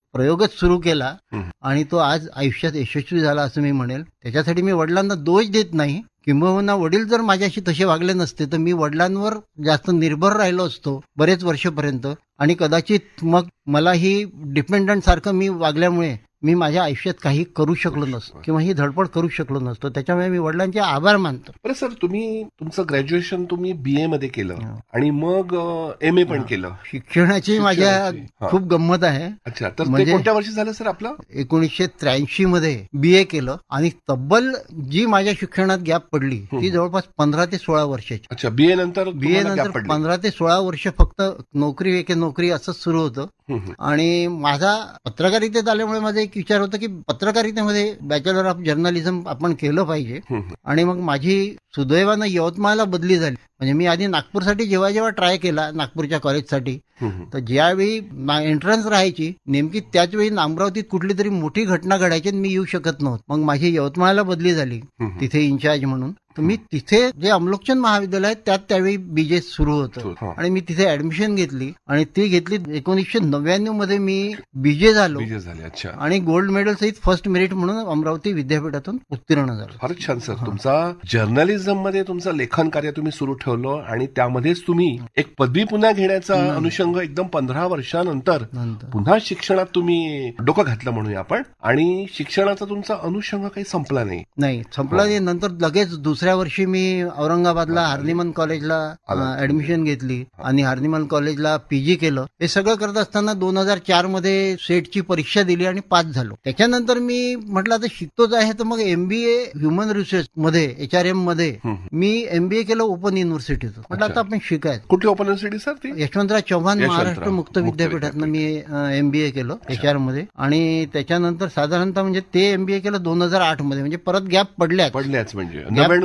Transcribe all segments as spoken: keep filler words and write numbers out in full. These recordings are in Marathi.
प्रयोगच सुरू केला आणि तो आज आयुष्यात यशस्वी झाला असं मी म्हणेल. त्याच्यासाठी मी वडिलांना दोष देत नाही. किंबहुना वडील जर माझ्याशी तसे वागले नसते तर मी वडिलांवर जास्त निर्भर राहिलो असतो बरेच वर्षपर्यंत आणि कदाचित मग मला ही डिपेंडंट सारखं मी वागल्यामुळे मी माझ्या आयुष्यात काही करू शकलो नसतो किंवा ही धडपड करू शकलो नसतो. त्याच्यामुळे मी वडिलांचे आभार मानतो. बरं सर, तुम्ही तुमचं ग्रॅज्युएशन तुम्ही बीए मध्ये केलं आणि मग एम ए पण केलं. शिक्षणाची माझ्या खूप गंमत आहे. अच्छा, तर म्हणजे कोणत्या वर्षी झालं सर आपलं? एकोणीसशे त्र्याऐंशी मध्ये बीए केलं आणि तब्बल जी माझ्या शिक्षणात गॅप पडली ती जवळपास पंधरा ते सोळा वर्षाची. अच्छा, बीए नंतर बीए नंतर पंधरा ते सोळा वर्ष फक्त नोकरी एके नोकरी असंच सुरू होतं. आणि माझा पत्रकारितेत आल्यामुळे माझा एक विचार होता की पत्रकारितेमध्ये बॅचलर ऑफ जर्नलिझम आपण केलं पाहिजे. आणि मग माझी सुदैवानं यवतमाळला बदली झाली. म्हणजे मी आधी नागपूरसाठी जेव्हा जेव्हा ट्राय केला नागपूरच्या कॉलेजसाठी तर ज्यावेळी एंट्रन्स राहायची नेमकी त्याच वेळी अमरावतीत कुठली तरी मोठी घटना घडायची मी येऊ शकत नव्हतो. मग माझी यवतमाळला बदली झाली तिथे इन्चार्ज म्हणून. तर मी तिथे जे अमलोकचंद महाविद्यालय आहे त्यात त्यावेळी बीजे सुरू होतं आणि मी तिथे ऍडमिशन घेतली आणि ती घेतली एकोणीसशे नव्याण्णव मध्ये मी बीजे झालो आणि गोल्ड मेडल सहित फर्स्ट मेरिट म्हणून अमरावती विद्यापीठातून उत्तीर्ण झालो. फारच छान सर. तुमचा जर्नलिझम मध्ये तुमचं लेखन कार्य तुम्ही सुरू ठेवलं आणि त्यामध्येच तुम्ही एक पदवी पुन्हा घेण्याचा अनुषंग एकदम पंधरा वर्षानंतर पुन्हा शिक्षणात तुम्ही डोकं घातलं म्हणूया आपण. आणि शिक्षणाचा तुमचा अनुषंग काही संपला नाही नाही संपला नाही. नंतर लगेच दुसऱ्या वर्षी मी औरंगाबादला हार्निमन कॉलेजला ऍडमिशन घेतली आणि हार्निमन कॉलेजला पीजी केलं. हे सगळं करत असताना दोन हजार चार मध्ये सेटची परीक्षा दिली आणि पास झालो. त्याच्यानंतर मी म्हटलं आता शिकतोच आहे तर मग एमबीए ह्युमन रिसोर्स मध्ये एच आर एम मध्ये मी एमबीए केलं ओपन युनिव्हर्सिटीचं. म्हटलं आता आपण शिकायचं. कुठली ओपन युनिव्हर्सिटी सर ती? यशवंतराव चव्हाण महाराष्ट्र मुक्त विद्यापीठातनं मी एमबीए केलं एच आर मध्ये. आणि त्याच्यानंतर साधारणतः म्हणजे ते एमबीए केलं दोन हजार आठ मध्ये. म्हणजे परत गॅप पडल्याच पडल्याच म्हणजे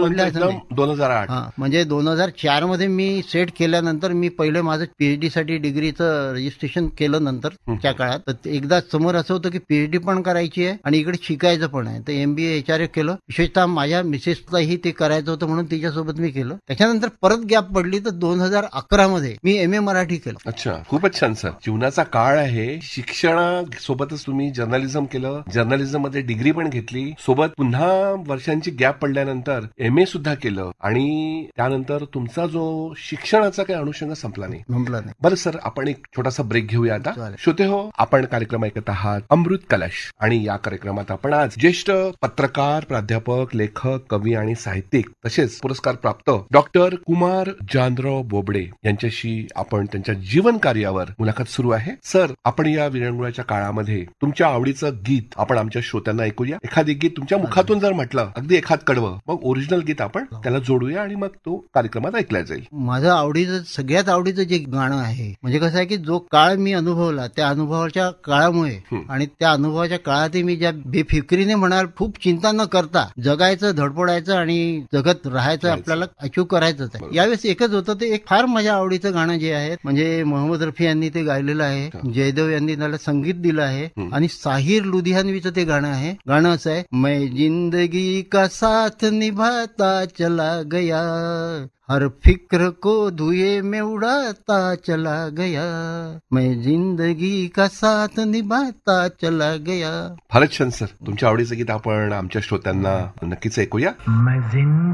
दोन हजार आठ म्हणजे दोन हजार चार मध्ये मी सेट केल्यानंतर मी पहिले माझं पीएचडी साठी डिग्रीचं रजिस्ट्रेशन केलं नंतर त्या काळात. तर एकदा समोर असं होतं की पीएचडी पण करायची आहे आणि इकडे शिकायचं पण आहे. तर एमबीए एच आर ए केलं. विशेषतः माझ्या मिसेसलाही ते करायचं होतं म्हणून तिच्यासोबत मी केलं. त्याच्यानंतर परत गॅप पडली तर दोन हजार अकरा मध्ये मी एम ए मराठी केलं. अच्छा, खूपच छान सर. जीवनाचा काळ आहे. शिक्षणासोबतच तुम्ही जर्नलिझम केलं. जर्नलिझम मध्ये डिग्री पण घेतली. सोबत पुन्हा वर्षांची गॅप पडल्यानंतर एम ए सुद्धा केलं आणि त्यानंतर तुमचा जो शिक्षणाचा काही अनुषंग संपला नाही संपला नाही बरं सर, आपण एक छोटासा ब्रेक घेऊया आता. श्रोते हो, आपण कार्यक्रम ऐकत आहात अमृत कलश आणि या कार्यक्रमात आपण आज ज्येष्ठ पत्रकार, प्राध्यापक, लेखक, कवी आणि साहित्यिक तसेच पुरस्कार प्राप्त डॉक्टर कुमार जानराव बोबडे यांच्याशी आपण त्यांच्या जीवन कार्यावर मुलाखत सुरू आहे. सर, आपण या विरंगुळ्याच्या काळामध्ये तुमच्या आवडीचं गीत आपण आमच्या श्रोत्यांना ऐकूया. एखादी गीत तुमच्या मुखातून जर म्हटलं अगदी एखाद कडवं, मग ओरिजिनल गीत आपण त्याला जोडूया आणि मग तो कार्यक्रमात ऐकला जाईल. माझं आवडीचं सगळ्यात आवडीचं जे गाणं आहे म्हणजे कसं आहे की जो काळ मी अनुभवला त्या अनुभवाच्या काळामुळे आणि त्या अनुभवाच्या काळातही मी ज्या बेफिक्रीने म्हणाल खूप चिंता न करता जगायचं, धडपडायचं आणि जगत राहायचं, आपल्याला अचीव करायचंच आहे. यावेळेस एकच होतं ते एक फार माझ्या आवडीचं गाणं जे आहे म्हणजे मोहम्मद रफी यांनी ते गायलेलं आहे. जयदेव यांनी त्याला संगीत दिलं आहे आणि साहिर लुधियानवीचं ते गाणं आहे. गाणं असं आहे, मैं जिंदगी का साथ निभाता चला गया, हर फिक्र को धुएं में उड़ाता चला गया, मैं जिंदगी का साथ निभाता चला गया. फारच छान सर. तुमच्या आवडीचं गीत आपण आमच्या श्रोत्यांना नक्कीच ऐकूया. मैं